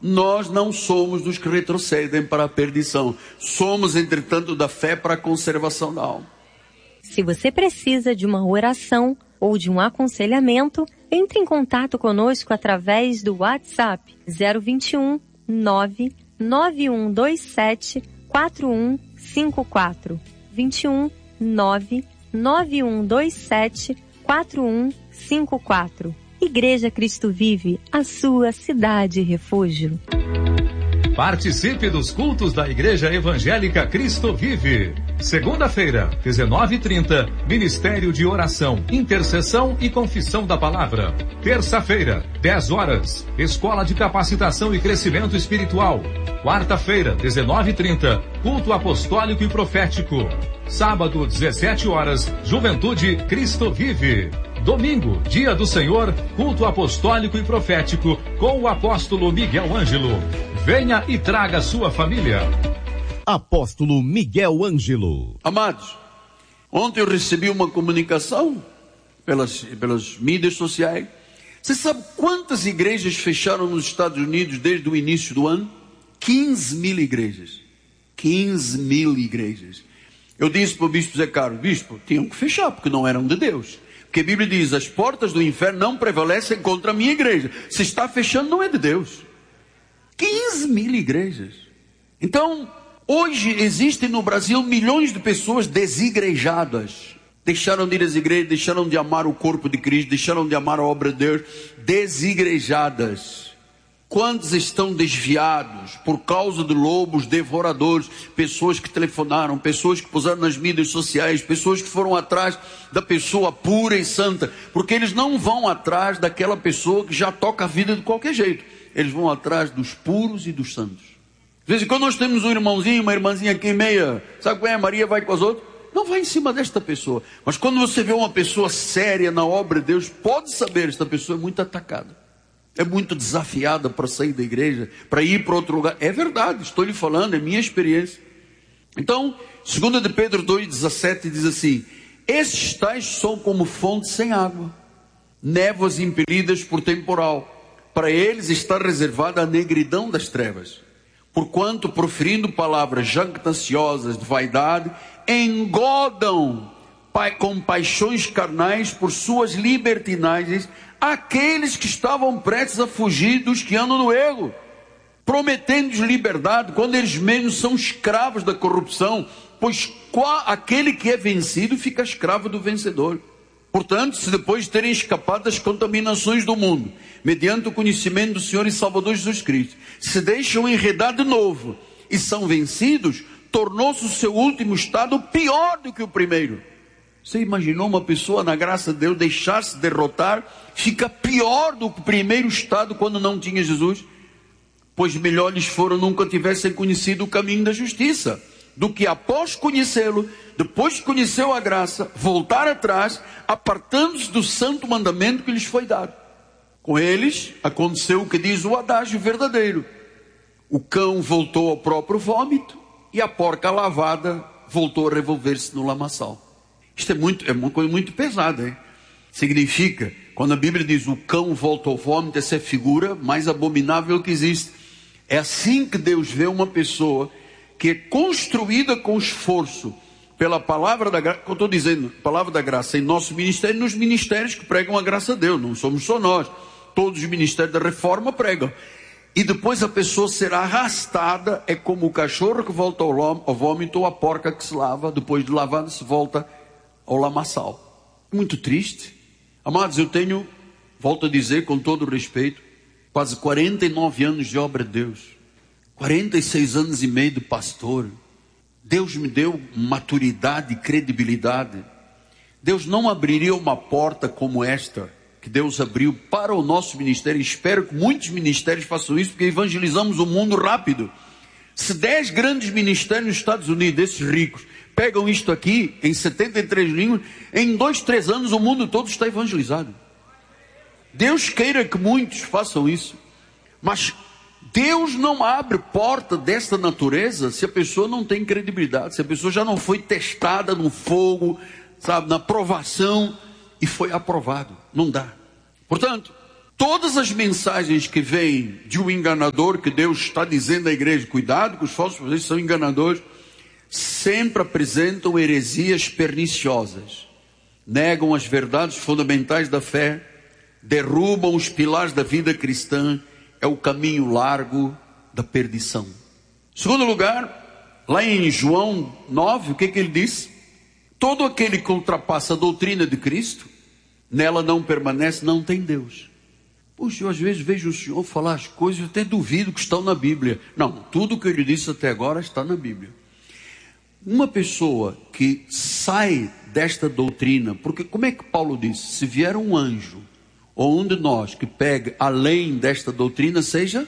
Nós não somos dos que retrocedem para a perdição. Somos, entretanto, da fé para a conservação da alma. Se você precisa de uma oração ou de um aconselhamento, entre em contato conosco através do WhatsApp 021 99127 4154. 21 99127 4154. Igreja Cristo Vive, a sua cidade refúgio. Participe dos cultos da Igreja Evangélica Cristo Vive. Segunda-feira, 19h30, Ministério de Oração, Intercessão e Confissão da Palavra. Terça-feira, 10 horas, Escola de Capacitação e Crescimento Espiritual. Quarta-feira, 19h30, Culto Apostólico e Profético. Sábado, 17 horas, Juventude Cristo Vive. Domingo, Dia do Senhor, Culto Apostólico e Profético, com o apóstolo Miguel Ângelo. Venha e traga sua família. Apóstolo Miguel Ângelo. Amados, ontem eu recebi uma comunicação pelas mídias sociais. Você sabe quantas igrejas fecharam nos Estados Unidos desde o início do ano? 15 mil igrejas. 15 mil igrejas. Eu disse para o bispo Zé Carlos: bispo, tinham que fechar, porque não eram de Deus. Porque a Bíblia diz: as portas do inferno não prevalecem contra a minha igreja. Se está fechando, não é de Deus. 15 mil igrejas. Então, hoje existem no Brasil milhões de pessoas desigrejadas. Deixaram de ir às igrejas, deixaram de amar o corpo de Cristo, deixaram de amar a obra de Deus. Desigrejadas. Quantos estão desviados por causa de lobos devoradores? Pessoas que telefonaram, pessoas que puseram nas mídias sociais, pessoas que foram atrás da pessoa pura e santa, porque eles não vão atrás daquela pessoa que já toca a vida de qualquer jeito. Eles vão atrás dos puros e dos santos. De vez em quando nós temos um irmãozinho, uma irmãzinha aqui meia, sabe qual é? Maria vai com as outras. Não vai em cima desta pessoa. Mas quando você vê uma pessoa séria na obra de Deus, pode saber, esta pessoa é muito atacada. É muito desafiada para sair da igreja, para ir para outro lugar. É verdade, estou lhe falando, é minha experiência. Então, 2 de Pedro 2,17 diz assim: esses tais são como fontes sem água, névoas impelidas por temporal. Para eles está reservada a negridão das trevas. Porquanto, proferindo palavras jactanciosas de vaidade, engodam com paixões carnais por suas libertinagens aqueles que estavam prestes a fugir dos que andam no erro, prometendo-lhes liberdade, quando eles mesmos são escravos da corrupção, pois aquele que é vencido fica escravo do vencedor. Portanto, se depois de terem escapado das contaminações do mundo, mediante o conhecimento do Senhor e Salvador Jesus Cristo, se deixam enredar de novo e são vencidos, tornou-se o seu último estado pior do que o primeiro. Você imaginou uma pessoa na graça de Deus deixar-se derrotar, fica pior do que o primeiro estado quando não tinha Jesus? Pois melhor lhes fora nunca tivessem conhecido o caminho da justiça, do que após conhecê-lo, depois que conheceu a graça, voltar atrás, apartando-se do santo mandamento que lhes foi dado. Com eles aconteceu o que diz o adágio verdadeiro: o cão voltou ao próprio vômito e a porca lavada voltou a revolver-se no lamaçal. Isto é uma coisa muito pesada, hein? Significa, quando a Bíblia diz o cão volta ao vômito, essa é a figura mais abominável que existe. É assim que Deus vê uma pessoa que é construída com esforço pela palavra da graça. Eu estou dizendo, palavra da graça em nosso ministério, nos ministérios que pregam a graça a Deus. Não somos só nós, todos os ministérios da reforma pregam. E depois a pessoa será arrastada, é como o cachorro que volta ao vômito, ou a porca que se lava, depois de lavada se volta ao lamaçal. Muito triste. Amados, eu tenho, volto a dizer com todo o respeito, quase 49 anos de obra de Deus, 46 anos e meio de pastor. Deus me deu maturidade e credibilidade. Deus não abriria uma porta como esta que Deus abriu para o nosso ministério. Espero que muitos ministérios façam isso, porque evangelizamos o mundo rápido. Se 10 grandes ministérios nos Estados Unidos, esses ricos, pegam isto aqui em 73 línguas, em 2, 3 anos o mundo todo está evangelizado. Deus queira que muitos façam isso, mas Deus não abre porta desta natureza se a pessoa não tem credibilidade, se a pessoa já não foi testada no fogo, sabe, na provação, e foi aprovado. Não dá. Portanto, Todas as mensagens que vêm de um enganador, que Deus está dizendo à igreja, cuidado que os falsos profetas são enganadores, sempre apresentam heresias perniciosas, negam as verdades fundamentais da fé, derrubam os pilares da vida cristã, é o caminho largo da perdição. Segundo lugar, lá em João 9, o que ele diz? Todo aquele que ultrapassa a doutrina de Cristo, nela não permanece, não tem Deus. Puxa, eu às vezes vejo o Senhor falar as coisas e até duvido que estão na Bíblia. Não, tudo que ele disse até agora está na Bíblia. Uma pessoa que sai desta doutrina, porque como é que Paulo disse? Se vier um anjo, ou um de nós que pegue além desta doutrina, seja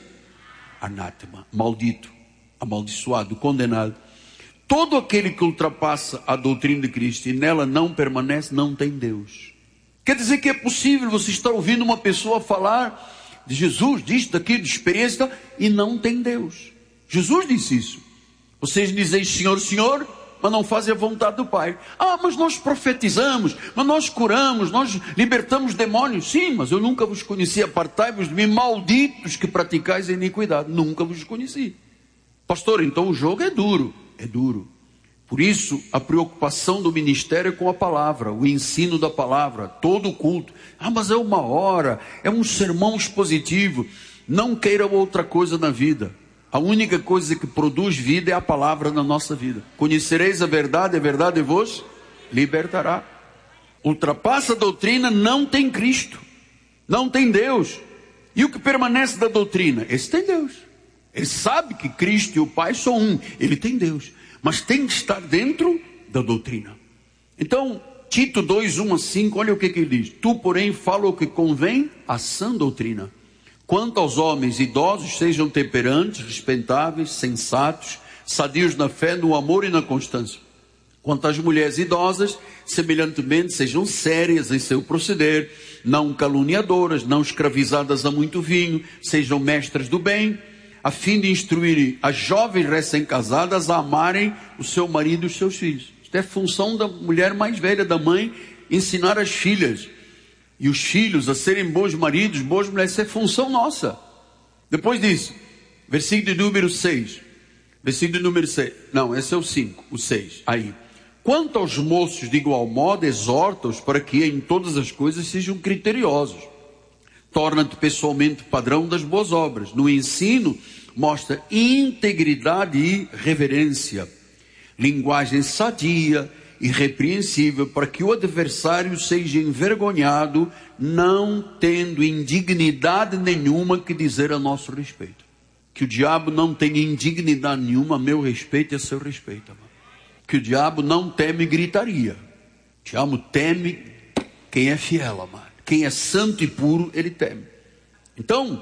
anátema, maldito, amaldiçoado, condenado. Todo aquele que ultrapassa a doutrina de Cristo e nela não permanece, não tem Deus. Quer dizer que é possível você estar ouvindo uma pessoa falar de Jesus, disso, daquilo, de experiência, e não tem Deus. Jesus disse isso. Vocês dizem Senhor, Senhor, mas não fazem a vontade do Pai. Ah, mas nós profetizamos, mas nós curamos, nós libertamos demônios. Sim, mas eu nunca vos conheci. Apartai-vos de mim, malditos que praticais a iniquidade. Nunca vos conheci. Pastor, então o jogo é duro. É duro. Por isso, a preocupação do ministério é com a palavra, o ensino da palavra, todo o culto. Ah, mas é 1 hora, é um sermão expositivo. Não queira outra coisa na vida. A única coisa que produz vida é a palavra na nossa vida. Conhecereis a verdade vos libertará. Ultrapassa a doutrina, não tem Cristo, não tem Deus. E o que permanece da doutrina? Esse tem Deus. Ele sabe que Cristo e o Pai são um, ele tem Deus. Mas tem que estar dentro da doutrina. Então, Tito 2, 1 a 5, olha o que ele diz. Tu, porém, fala o que convém à sã doutrina. Quanto aos homens idosos, sejam temperantes, respeitáveis, sensatos, sadios na fé, no amor e na constância. Quanto às mulheres idosas, semelhantemente, sejam sérias em seu proceder, não caluniadoras, não escravizadas a muito vinho, sejam mestras do bem, a fim de instruir as jovens recém-casadas a amarem o seu marido e os seus filhos. Isto é função da mulher mais velha, da mãe, ensinar as filhas e os filhos a serem bons maridos, boas mulheres. Isso é função nossa. Depois disso, versículo de número 6. Versículo de número 6. Não, esse é o 5, o 6. Aí. Quanto aos moços, de igual modo, exorta-os para que em todas as coisas sejam criteriosos. Torna-te pessoalmente padrão das boas obras. No ensino, mostra integridade e reverência. Linguagem sadia, irrepreensível, para que o adversário seja envergonhado, não tendo indignidade nenhuma que dizer a nosso respeito. Que o diabo não tenha indignidade nenhuma a meu respeito e a seu respeito, amado. Que o diabo não teme gritaria. O diabo teme quem é fiel, amado. Quem é santo e puro, ele teme. Então,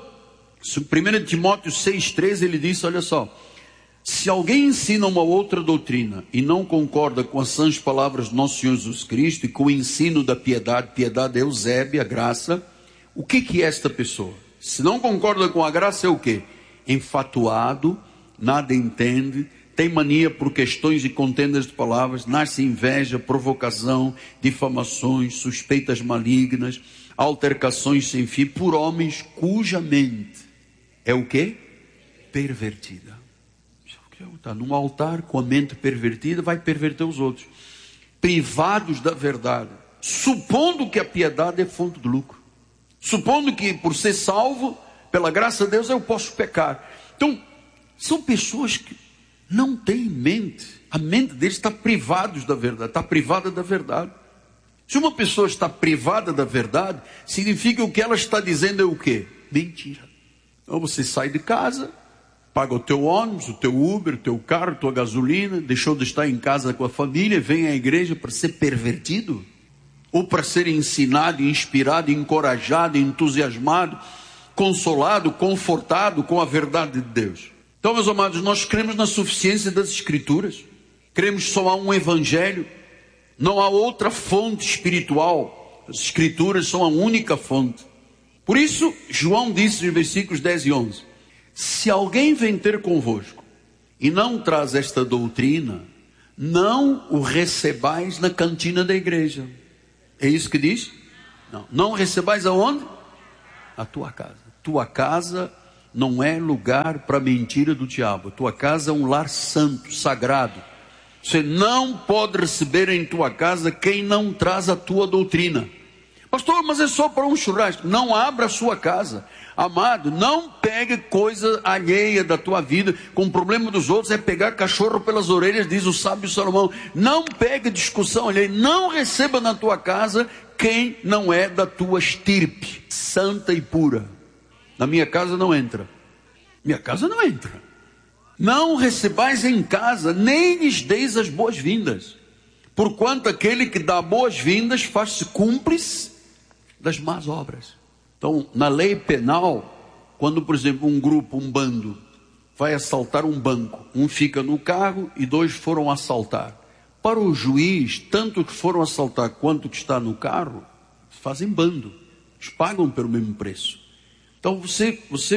1 Timóteo 6,13, ele diz, olha só. Se alguém ensina uma outra doutrina e não concorda com as sãs palavras do nosso Senhor Jesus Cristo e com o ensino da piedade, piedade é Eusébia, a graça, o que é esta pessoa? Se não concorda com a graça é o quê? Enfatuado, nada entende, tem mania por questões e contendas de palavras, nasce inveja, provocação, difamações, suspeitas malignas, altercações sem fim, por homens cuja mente é o quê? Pervertida. Está num altar com a mente pervertida, vai perverter os outros. Privados da verdade, supondo que a piedade é fonte de lucro. Supondo que por ser salvo, pela graça de Deus, eu posso pecar. Então, são pessoas que não têm mente. A mente deles está privados da verdade, está privada da verdade. Se uma pessoa está privada da verdade, significa que o que ela está dizendo é o quê? Mentira. Então você sai de casa, paga o teu ônibus, o teu Uber, o teu carro, a tua gasolina, deixou de estar em casa com a família, vem à igreja para ser pervertido? Ou para ser ensinado, inspirado, encorajado, entusiasmado, consolado, confortado com a verdade de Deus? Então, meus amados, nós cremos na suficiência das Escrituras. Cremos só há um Evangelho. Não há outra fonte espiritual. As Escrituras são a única fonte. Por isso, João disse nos versículos 10 e 11. Se alguém vem ter convosco e não traz esta doutrina, não o recebais na cantina da igreja. É isso que diz? Não recebais aonde? a tua casa. Tua casa não é lugar para mentira do diabo. Tua casa é um lar santo, sagrado. Você não pode receber em tua casa quem não traz a tua doutrina. Pastor, mas é só para um churrasco. Não abra a sua casa. Amado, não pegue coisa alheia da tua vida. Com o problema dos outros é pegar cachorro pelas orelhas, diz o sábio Salomão. Não pegue discussão alheia. Não receba na tua casa quem não é da tua estirpe, santa e pura. Na minha casa não entra. Minha casa não entra. Não recebais em casa, nem lhes deis as boas-vindas. Porquanto aquele que dá boas-vindas faz-se cúmplice das más obras. Então, na lei penal, quando, por exemplo, um grupo, um bando, vai assaltar um banco, um fica no carro e dois foram assaltar. Para o juiz, tanto que foram assaltar quanto que está no carro, fazem bando. Eles pagam pelo mesmo preço. Então, você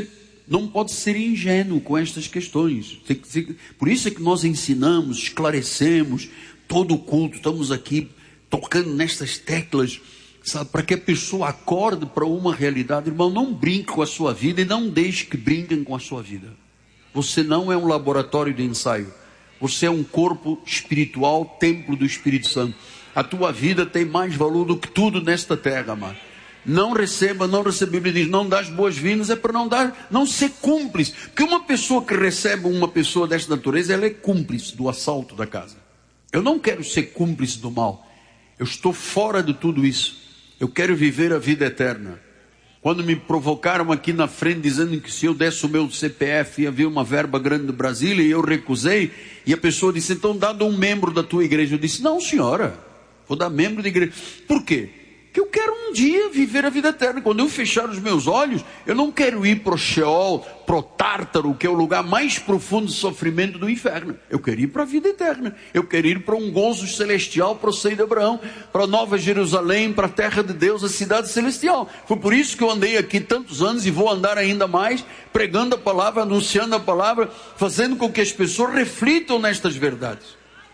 não pode ser ingênuo com estas questões. Por isso é que nós ensinamos, esclarecemos, todo o culto, estamos aqui tocando nestas teclas, sabe, para que a pessoa acorde para uma realidade. Irmão, não brinque com a sua vida e não deixe que brinquem com a sua vida. Você não é um laboratório de ensaio. Você é um corpo espiritual, templo do Espírito Santo. A tua vida tem mais valor do que tudo nesta terra, amado. Não receba, a Bíblia diz, não dás boas-vindas, é para não ser cúmplice. Porque uma pessoa que recebe uma pessoa desta natureza, ela é cúmplice do assalto da casa. Eu não quero ser cúmplice do mal. Eu estou fora de tudo isso. Eu quero viver a vida eterna. Quando me provocaram aqui na frente, dizendo que se eu desse o meu CPF, ia vir uma verba grande de Brasília, e eu recusei, e a pessoa disse, então dá um membro da tua igreja. Eu disse, não senhora, vou dar membro da igreja. Por quê? Que eu quero um dia viver a vida eterna. Quando eu fechar os meus olhos, eu não quero ir para o Sheol, para o Tártaro, que é o lugar mais profundo de sofrimento do inferno. Eu quero ir para a vida eterna. Eu quero ir para um gozo celestial, para o seio de Abraão, para a Nova Jerusalém, para a terra de Deus, a cidade celestial. Foi por isso que eu andei aqui tantos anos e vou andar ainda mais, pregando a palavra, anunciando a palavra, fazendo com que as pessoas reflitam nestas verdades.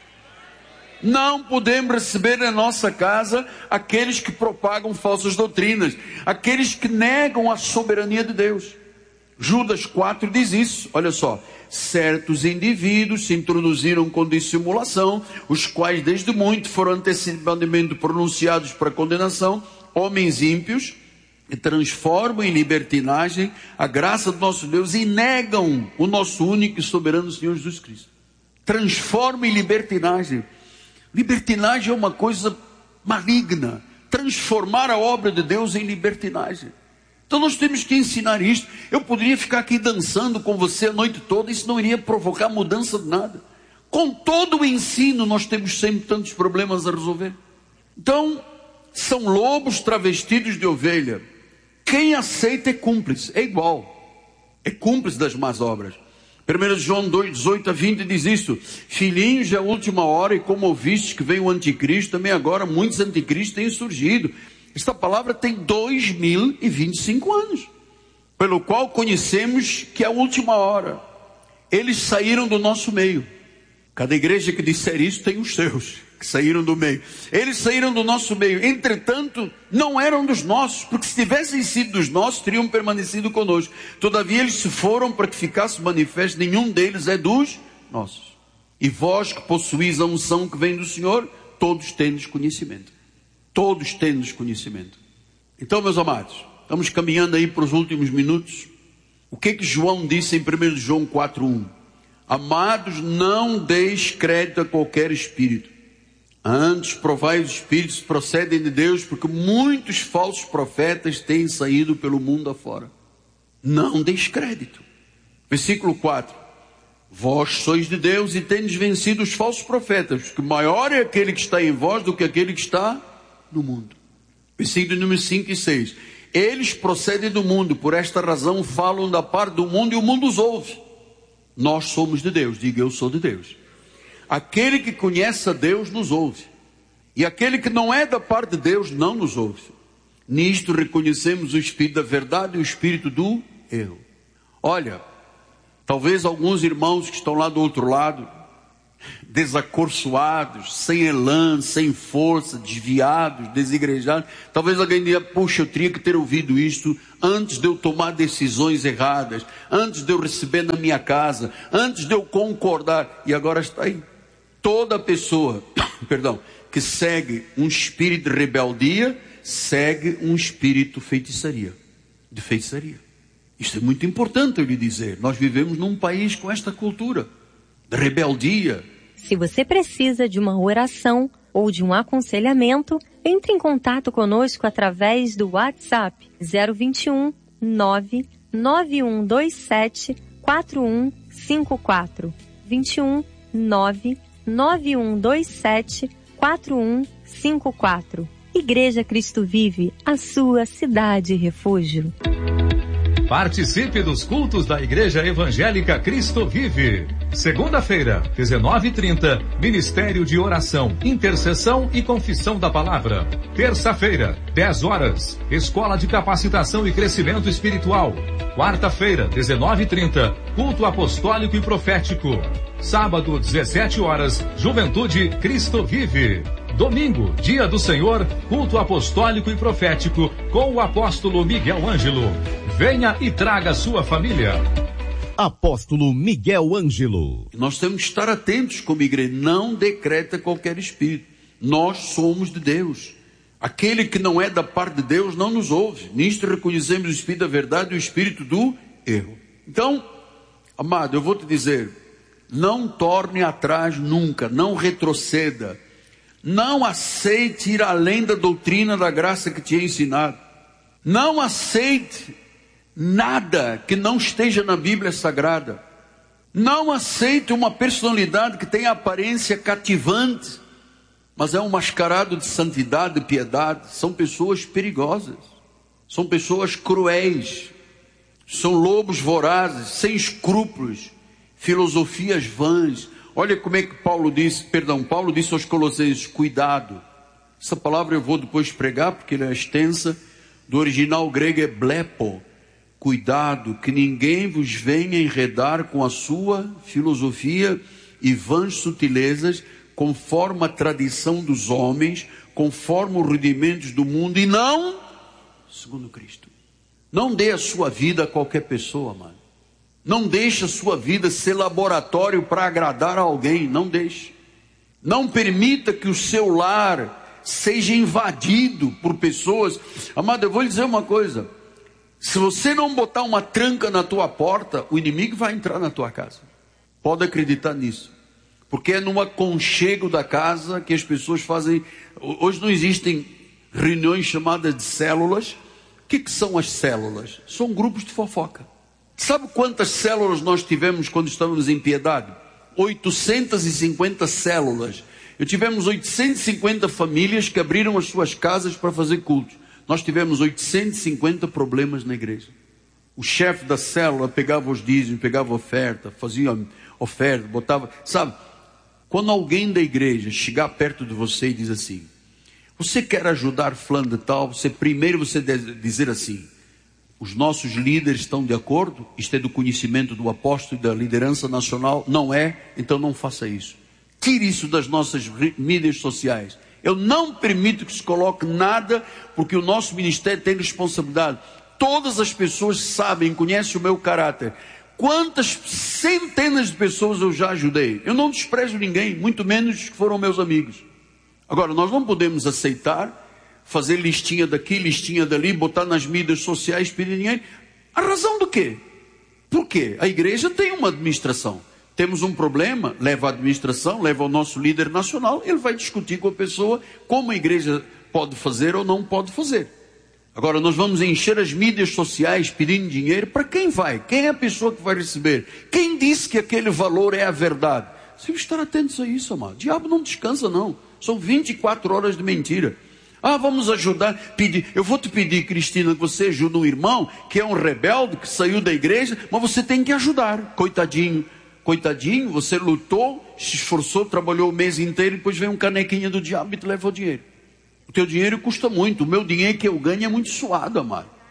Não podemos receber na nossa casa aqueles que propagam falsas doutrinas, aqueles que negam a soberania de Deus. Judas 4 diz isso, olha só. Certos indivíduos se introduziram com dissimulação, os quais desde muito foram antecipadamente pronunciados para condenação, homens ímpios, que transformam em libertinagem a graça do nosso Deus e negam o nosso único e soberano Senhor Jesus Cristo. Transformam em libertinagem. Libertinagem é uma coisa maligna. Transformar a obra de Deus em libertinagem. Então nós temos que ensinar isto. Eu poderia ficar aqui dançando com você a noite toda, isso não iria provocar mudança de nada. Com todo o ensino nós temos sempre tantos problemas a resolver. Então, são lobos travestidos de ovelha. Quem aceita é cúmplice, é igual. É cúmplice das más obras. 1 João 2, 18 a 20 diz isto: filhinhos, é a última hora, e como ouvistes que vem o anticristo, também agora muitos anticristos têm surgido. Esta palavra tem 2025 anos, pelo qual conhecemos que é a última hora. Eles saíram do nosso meio. Cada igreja que disser isso tem os seus, que saíram do meio. Eles saíram do nosso meio, entretanto, não eram dos nossos, porque se tivessem sido dos nossos, teriam permanecido conosco. Todavia eles se foram para que ficasse manifesto, nenhum deles é dos nossos. E vós que possuís a unção que vem do Senhor, todos tendes conhecimento. Todos tendes conhecimento. Então, meus amados, estamos caminhando aí para os últimos minutos. O que João disse em 1 João 4:1? Amados, não deis crédito a qualquer espírito. Antes, provai os espíritos que procedem de Deus, porque muitos falsos profetas têm saído pelo mundo afora. Não deis crédito. Versículo 4. Vós sois de Deus e tendes vencido os falsos profetas, porque maior é aquele que está em vós do que aquele que está no mundo. Versículo número 5 e 6. Eles procedem do mundo, por esta razão falam da parte do mundo e o mundo os ouve. Nós somos de Deus, diga eu sou de Deus. Aquele que conhece a Deus nos ouve, e aquele que não é da parte de Deus não nos ouve. Nisto reconhecemos o espírito da verdade e o espírito do erro. Olha, talvez alguns irmãos que estão lá do outro lado desacorçoados, sem elan, sem força, desviados, desigrejados. Talvez alguém diga, puxa, eu teria que ter ouvido isto antes de eu tomar decisões erradas, antes de eu receber na minha casa, antes de eu concordar. E agora está aí. Toda pessoa, que segue um espírito de rebeldia, segue um espírito de feitiçaria. Isto é muito importante eu lhe dizer. Nós vivemos num país com esta cultura de rebeldia. Se você precisa de uma oração ou de um aconselhamento, entre em contato conosco através do WhatsApp 021 99127 4154. 21 99127 4154. Igreja Cristo Vive, a sua cidade refúgio. Participe dos cultos da Igreja Evangélica Cristo Vive. Segunda-feira, 19h30, Ministério de Oração, Intercessão e Confissão da Palavra. Terça-feira, 10 horas, Escola de Capacitação e Crescimento Espiritual. Quarta-feira, 19h30, Culto Apostólico e Profético. Sábado, 17 horas, Juventude Cristo Vive. Domingo, Dia do Senhor, Culto Apostólico e Profético, com o apóstolo Miguel Ângelo. Venha e traga sua família. Apóstolo Miguel Ângelo. Nós temos que estar atentos como igreja. Não decreta qualquer espírito. Nós somos de Deus. Aquele que não é da parte de Deus não nos ouve. Nisto reconhecemos o espírito da verdade e o espírito do erro. Então, amado, eu vou te dizer, não torne atrás nunca, não retroceda. Não aceite ir além da doutrina da graça que te é ensinado. Não aceite nada que não esteja na Bíblia Sagrada. Não aceite uma personalidade que tenha aparência cativante, mas é um mascarado de santidade e piedade. São pessoas perigosas, são pessoas cruéis, são lobos vorazes, sem escrúpulos, filosofias vãs. Olha como é que Paulo disse aos Colossenses, cuidado. Essa palavra eu vou depois pregar, porque ela é extensa. Do original grego é blepo. Cuidado, que ninguém vos venha enredar com a sua filosofia e vãs sutilezas, conforme a tradição dos homens, conforme os rudimentos do mundo, e não segundo Cristo. Não dê a sua vida a qualquer pessoa, mano. Não deixe a sua vida ser laboratório para agradar a alguém. Não deixe. Não permita que o seu lar seja invadido por pessoas. Amado, eu vou lhe dizer uma coisa. Se você não botar uma tranca na tua porta, o inimigo vai entrar na tua casa. Pode acreditar nisso. Porque é no aconchego da casa que as pessoas fazem. Hoje não existem reuniões chamadas de células. O que são as células? São grupos de fofoca. Sabe quantas células nós tivemos quando estávamos em Piedade? 850 células. Tivemos 850 famílias que abriram as suas casas para fazer culto. Nós tivemos 850 problemas na igreja. O chefe da célula pegava os dízimos, pegava oferta, fazia oferta, botava... Sabe, quando alguém da igreja chegar perto de você e diz assim, você quer ajudar fulano de tal, primeiro você deve dizer assim, os nossos líderes estão de acordo? Isto é do conhecimento do apóstolo e da liderança nacional? Não é? Então não faça isso. Tire isso das nossas mídias sociais. Eu não permito que se coloque nada, porque o nosso ministério tem responsabilidade. Todas as pessoas sabem, conhecem o meu caráter. Quantas centenas de pessoas eu já ajudei? Eu não desprezo ninguém, muito menos que foram meus amigos. Agora, nós não podemos aceitar fazer listinha daqui, listinha dali, botar nas mídias sociais, pedir dinheiro. A razão do quê? Por quê? A igreja tem uma administração. Temos um problema, leva a administração, leva ao nosso líder nacional, ele vai discutir com a pessoa como a igreja pode fazer ou não pode fazer. Agora, nós vamos encher as mídias sociais pedindo dinheiro, para quem vai? Quem é a pessoa que vai receber? Quem disse que aquele valor é a verdade? Você tem que estar atentos a isso, amado. O diabo não descansa, não. São 24 horas de mentira. Ah, vamos ajudar, pedir. Eu vou te pedir, Cristina, que você ajude um irmão que é um rebelde, que saiu da igreja, mas você tem que ajudar. Coitadinho, você lutou, se esforçou, trabalhou o mês inteiro, e depois vem um canequinha do diabo e te leva o dinheiro. O teu dinheiro custa muito, o meu dinheiro que eu ganho é muito suado, amado.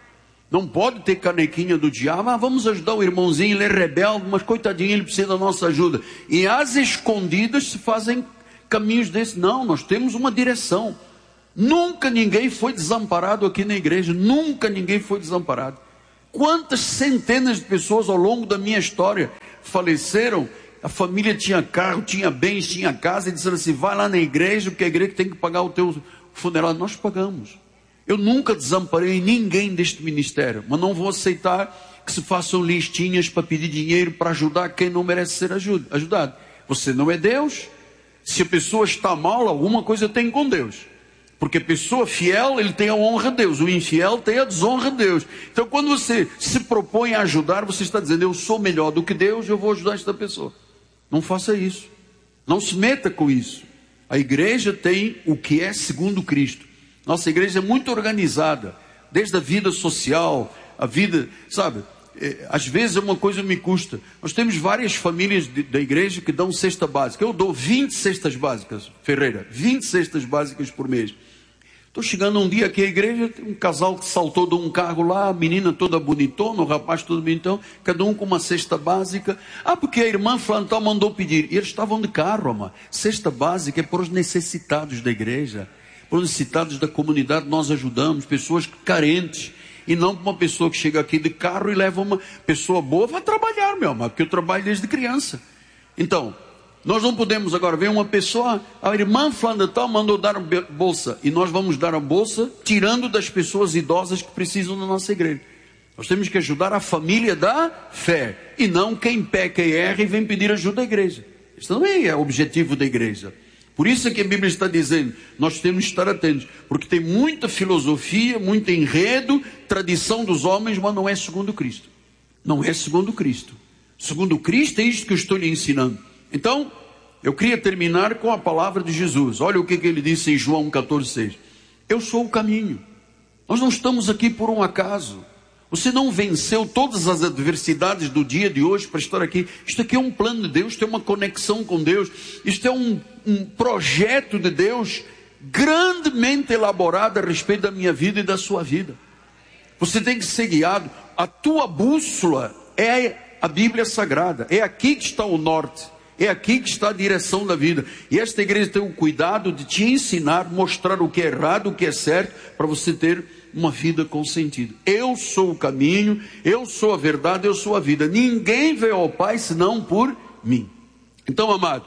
Não pode ter canequinha do diabo. Vamos ajudar o irmãozinho, ele é rebelde, mas coitadinho, ele precisa da nossa ajuda. E às escondidas se fazem caminhos desses. Não, nós temos uma direção. Nunca ninguém foi desamparado aqui na igreja. Nunca ninguém foi desamparado. Quantas centenas de pessoas ao longo da minha história faleceram. A família tinha carro, tinha bens, tinha casa, e disseram assim: vai lá na igreja, porque a igreja tem que pagar o teu funeral. Nós pagamos. Eu nunca desamparei ninguém deste ministério, mas não vou aceitar que se façam listinhas para pedir dinheiro para ajudar quem não merece ser ajudado. Você não é Deus. Se a pessoa está mal, alguma coisa tem com Deus. Porque a pessoa fiel, ele tem a honra a Deus. O infiel tem a desonra a Deus. Então quando você se propõe a ajudar, você está dizendo: eu sou melhor do que Deus, eu vou ajudar esta pessoa. Não faça isso. Não se meta com isso. A igreja tem o que é segundo Cristo. Nossa igreja é muito organizada, desde a vida social, a vida, sabe, às vezes uma coisa me custa. Nós temos várias famílias da igreja que dão cesta básica. Eu dou 20 cestas básicas, Ferreira, 20 cestas básicas por mês. Estou chegando um dia aqui à igreja, tem um casal que saltou de um carro lá, a menina toda bonitona, o rapaz todo bonitão, cada um com uma cesta básica. Porque a irmã Flantal mandou pedir. E eles estavam de carro, amor. Cesta básica é para os necessitados da igreja. Para os necessitados da comunidade nós ajudamos, pessoas carentes, e não para uma pessoa que chega aqui de carro e leva uma pessoa boa, vai trabalhar, meu amor, porque eu trabalho desde criança. Então, nós não podemos agora ver uma pessoa, a irmã fulana tal mandou dar a bolsa, e nós vamos dar a bolsa tirando das pessoas idosas que precisam da nossa igreja. Nós temos que ajudar a família da fé, e não quem peca e erra e vem pedir ajuda à igreja. Isso também é o objetivo da igreja. Por isso é que a Bíblia está dizendo, nós temos que estar atentos, porque tem muita filosofia, muito enredo, tradição dos homens, mas não é segundo Cristo. Não é segundo Cristo. Segundo Cristo é isto que eu estou lhe ensinando. Então, eu queria terminar com a palavra de Jesus. Olha o que ele disse em João 14,6. Eu sou o caminho. Nós não estamos aqui por um acaso. Você não venceu todas as adversidades do dia de hoje para estar aqui. Isto aqui é um plano de Deus, isto é uma conexão com Deus. Isto é um projeto de Deus grandemente elaborado a respeito da minha vida e da sua vida. Você tem que ser guiado. A tua bússola é a Bíblia Sagrada. É aqui que está o norte. É aqui que está a direção da vida. E esta igreja tem o cuidado de te ensinar, mostrar o que é errado, o que é certo, para você ter uma vida com sentido. Eu sou o caminho, eu sou a verdade, eu sou a vida. Ninguém veio ao Pai senão por mim. Então, amado,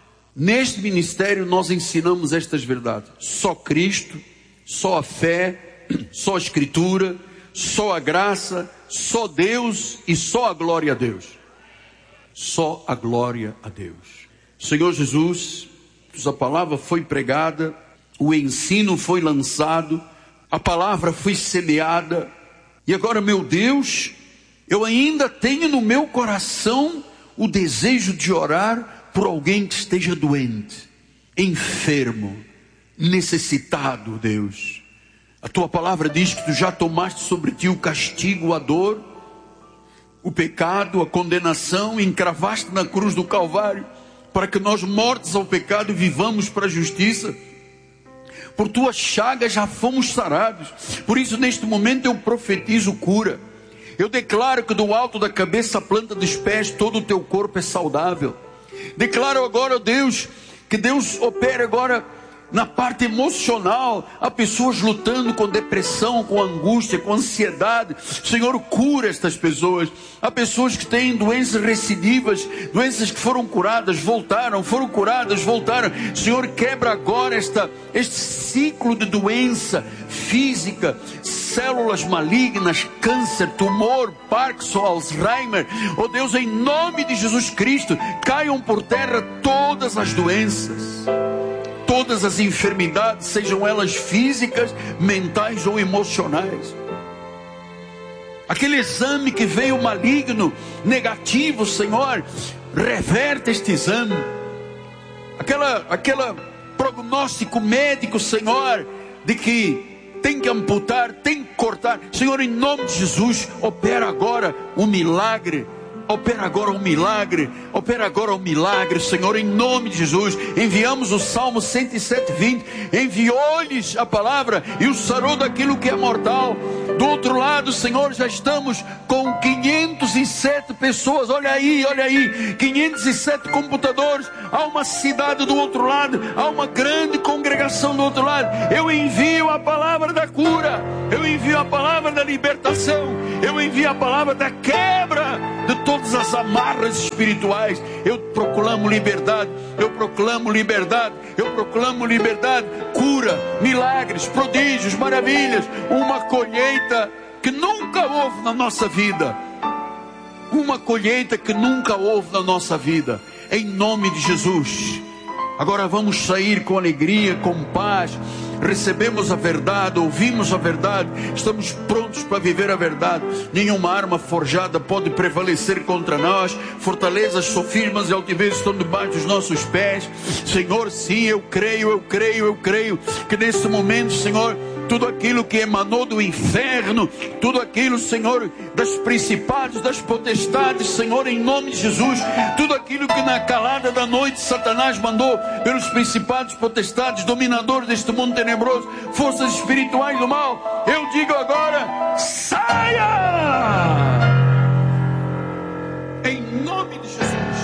neste ministério nós ensinamos estas verdades. Só Cristo, só a fé, só a Escritura, só a graça, só Deus e só a glória a Deus. Só a glória a Deus. Senhor Jesus, a palavra foi pregada, o ensino foi lançado, a palavra foi semeada, e agora, meu Deus, eu ainda tenho no meu coração o desejo de orar por alguém que esteja doente, enfermo, necessitado, Deus. A tua palavra diz que tu já tomaste sobre ti o castigo, a dor, o pecado, a condenação, e encravaste na cruz do Calvário, para que nós, mortos ao pecado, vivamos para a justiça. Por tuas chagas já fomos sarados. Por isso, neste momento, eu profetizo cura. Eu declaro que do alto da cabeça à planta dos pés, todo o teu corpo é saudável. Declaro agora, Deus, que Deus opere agora na parte emocional. Há pessoas lutando com depressão, com angústia, com ansiedade. Senhor, cura estas pessoas. Há pessoas que têm doenças recidivas, doenças que foram curadas, voltaram, foram curadas, voltaram. Senhor, quebra agora este ciclo de doença física, células malignas, câncer, tumor, Parkinson, Alzheimer. Oh Deus, em nome de Jesus Cristo, caiam por terra todas as doenças, todas as enfermidades, sejam elas físicas, mentais ou emocionais. Aquele exame que veio maligno, negativo, Senhor, reverte este exame. Aquela prognóstico médico, Senhor, de que tem que amputar, tem que cortar. Senhor, em nome de Jesus, opera agora um milagre Opera agora um milagre, opera agora um milagre, Senhor, em nome de Jesus. Enviamos o Salmo 107:20, enviou-lhes a palavra e o sarou daquilo que é mortal. Do outro lado, Senhor, já estamos com 507 pessoas, olha aí, 507 computadores. Há uma cidade do outro lado, há uma grande congregação do outro lado. Eu envio a palavra da cura, eu envio a palavra da libertação, eu envio a palavra da quebra de todas as amarras espirituais. Eu proclamo liberdade, eu proclamo liberdade, eu proclamo liberdade, cura, milagres, prodígios, maravilhas, uma colheita que nunca houve na nossa vida, uma colheita que nunca houve na nossa vida, em nome de Jesus. Agora vamos sair com alegria, com paz. Recebemos a verdade, ouvimos a verdade, estamos prontos para viver a verdade. Nenhuma arma forjada pode prevalecer contra nós. Fortalezas, sofismas e altivez estão debaixo dos nossos pés. Senhor, sim, eu creio que nesse momento, Senhor, tudo aquilo que emanou do inferno, tudo aquilo, Senhor, das principados, das potestades, Senhor, em nome de Jesus, tudo aquilo que na calada da noite Satanás mandou pelos principados, potestades, dominadores deste mundo tenebroso, forças espirituais do mal, eu digo agora, saia! Em nome de Jesus.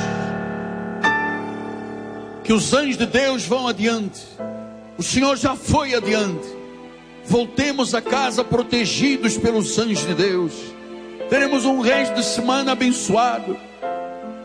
Que os anjos de Deus vão adiante. O Senhor já foi adiante. Voltemos a casa protegidos pelos anjos de Deus. Teremos um resto de semana abençoado.